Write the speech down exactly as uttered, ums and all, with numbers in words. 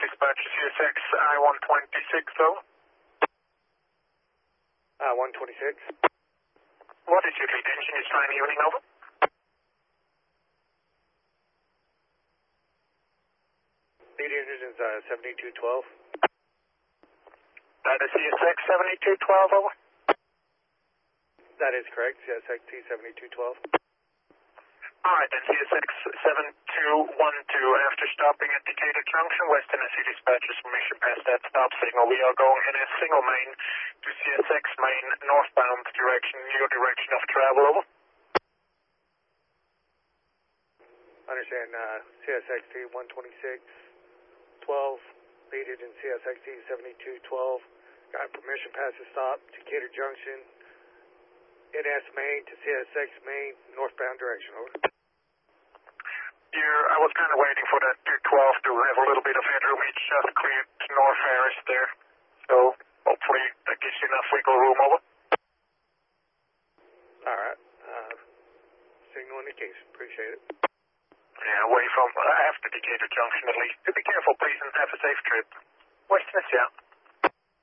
dispatch C S X I one twenty-six, over. Uh, one twenty-six. What is your lead engine? Is fine evening, over. Lead engine is uh, seventy-two twelve. That is C S X seventy-two twelve, over. That is correct, C S X T seventy-two twelve. Alright, then C S X seven two one two, after stopping at Decatur Junction, West Tennessee dispatches permission past that stop signal. We are going in a single main to C S X main, northbound direction, your direction of travel, over. Understand, uh, C S X T one twenty-six twelve, lead engine C S X T seventy-two twelve. Got permission past the stop, Decatur Junction, N S main to C S X main, northbound direction, over. You're, I was kind of waiting for that two twelve to have a little bit of headroom. It's just cleared North Harris there. So hopefully that gives you enough wiggle room, over. Alright, uh, signal indication, appreciate it. Yeah, away from, uh, after Decatur Junction at least. Be careful, please, and have a safe trip. West Tennessee out.